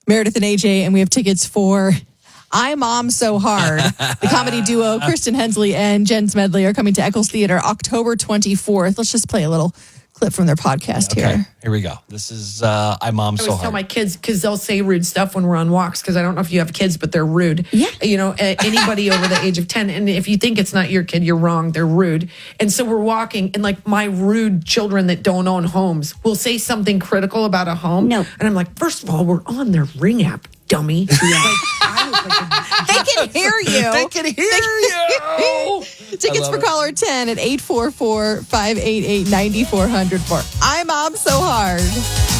Meredith and AJ, and we have tickets for I Mom So Hard. The comedy duo Kristen Hensley and Jen Smedley are coming to Eccles Theater October 24th. Let's just play a little clip from their podcast here. Here we go. This is I Mom So I always Hard. tell my kids, because they'll say rude stuff when we're on walks, because I don't know if you have kids, but they're rude. Yeah. Anybody over the age of 10. And if you think it's not your kid, you're wrong. They're rude. And so we're walking, and like my rude children that don't own homes will say something critical about a home. No. And I'm like, first of all, we're on their Ring app, dummy. Like, I look like They can hear you. They can hear you. Tickets for caller 10 at 844-588-9400 for I Mom So Hard.